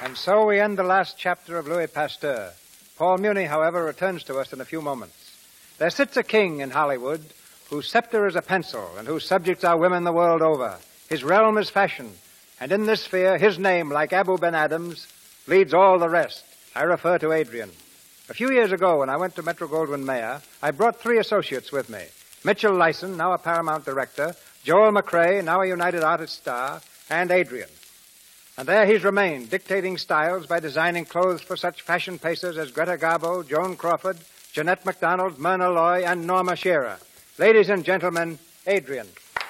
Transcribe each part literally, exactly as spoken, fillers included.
And so we end the last chapter of Louis Pasteur. Paul Muni, however, returns to us in a few moments. There sits a king in Hollywood whose scepter is a pencil and whose subjects are women the world over. His realm is fashion, and in this sphere, his name, like Abu Ben Adams, leads all the rest. I refer to Adrian. A few years ago, when I went to Metro-Goldwyn-Mayer, I brought three associates with me. Mitchell Lyson, now a Paramount director, Joel McRae, now a United Artists star, and Adrian. And there he's remained, dictating styles by designing clothes for such fashion pacers as Greta Garbo, Joan Crawford, Jeanette MacDonald, Myrna Loy, and Norma Shearer. Ladies and gentlemen, Adrian.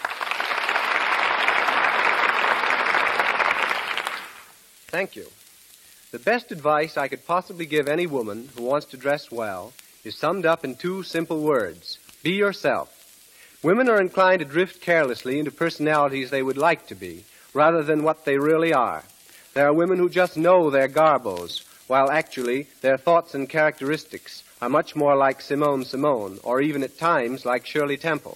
Thank you. The best advice I could possibly give any woman who wants to dress well is summed up in two simple words. Be yourself. Women are inclined to drift carelessly into personalities they would like to be, rather than what they really are. There are women who just know their garbos, while actually their thoughts and characteristics are much more like Simone Simone, or even at times like Shirley Temple.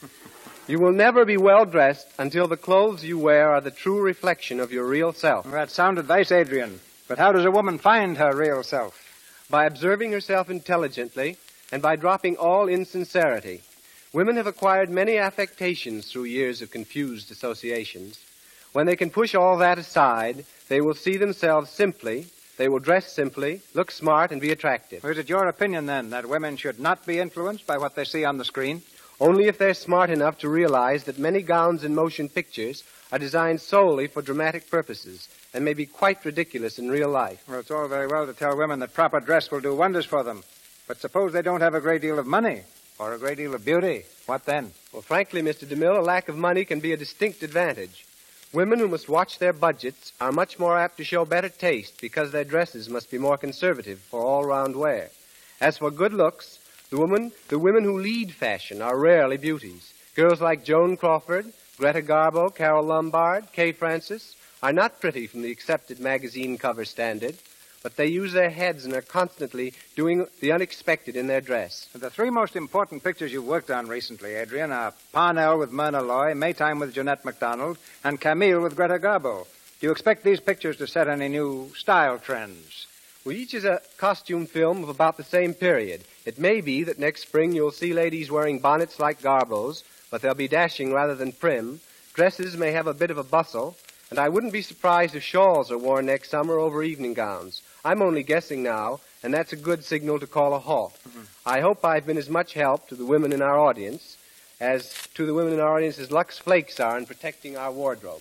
You will never be well-dressed until the clothes you wear are the true reflection of your real self. Well, that's sound advice, Adrian. But how does a woman find her real self? By observing herself intelligently and by dropping all insincerity. Women have acquired many affectations through years of confused associations. When they can push all that aside, they will see themselves simply, they will dress simply, look smart, and be attractive. Or is it your opinion, then, that women should not be influenced by what they see on the screen? Only if they're smart enough to realize that many gowns in motion pictures are designed solely for dramatic purposes and may be quite ridiculous in real life. Well, it's all very well to tell women that proper dress will do wonders for them. But suppose they don't have a great deal of money or a great deal of beauty. What then? Well, frankly, Mister DeMille, a lack of money can be a distinct advantage. Women who must watch their budgets are much more apt to show better taste because their dresses must be more conservative for all-round wear. As for good looks, the women, the women who lead fashion are rarely beauties. Girls like Joan Crawford, Greta Garbo, Carole Lombard, Kay Francis are not pretty from the accepted magazine cover standard, but they use their heads and are constantly doing the unexpected in their dress. The three most important pictures you've worked on recently, Adrian, are Parnell with Myrna Loy, Maytime with Jeanette MacDonald, and Camille with Greta Garbo. Do you expect these pictures to set any new style trends? Well, each is a costume film of about the same period. It may be that next spring you'll see ladies wearing bonnets like Garbo's, but they'll be dashing rather than prim. Dresses may have a bit of a bustle, and I wouldn't be surprised if shawls are worn next summer over evening gowns. I'm only guessing now, and that's a good signal to call a halt. Mm-hmm. I hope I've been as much help to the women in our audience as to the women in our audience as Lux Flakes are in protecting our wardrobe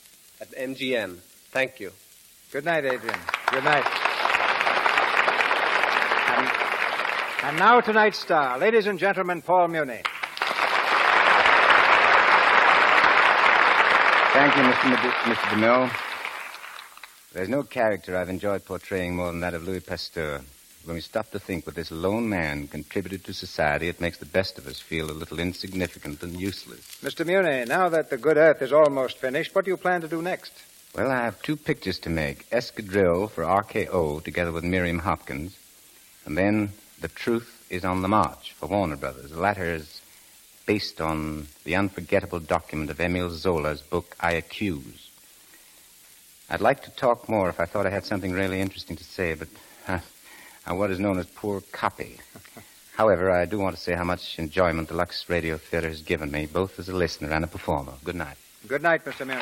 at M G M. Thank you. Good night, Adrian. Good night. And, and now tonight's star, ladies and gentlemen, Paul Muni. Thank you, Mister Medi- Mister DeMille. There's no character I've enjoyed portraying more than that of Louis Pasteur. When we stop to think what this lone man contributed to society, it makes the best of us feel a little insignificant and useless. Mister Muni, now that The Good Earth is almost finished, what do you plan to do next? Well, I have two pictures to make. Escadrille for R K O, together with Miriam Hopkins. And then The Truth is on the March for Warner Brothers. The latter is based on the unforgettable document of Emile Zola's book, I Accuse. I'd like to talk more if I thought I had something really interesting to say, but uh, I'm what is known as poor copy. However, I do want to say how much enjoyment the Lux Radio Theater has given me, both as a listener and a performer. Good night. Good night, Mister Muni.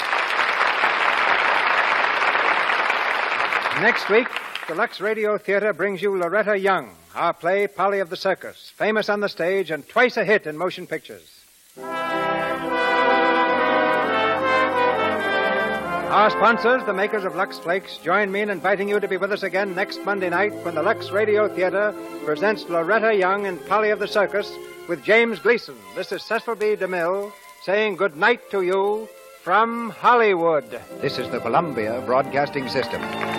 Next week, the Lux Radio Theater brings you Loretta Young, our play Polly of the Circus, famous on the stage and twice a hit in motion pictures. Our sponsors, the makers of Lux Flakes, join me in inviting you to be with us again next Monday night when the Lux Radio Theater presents Loretta Young in Polly of the Circus with James Gleason. This is Cecil B. DeMille saying good night to you from Hollywood. This is the Columbia Broadcasting System.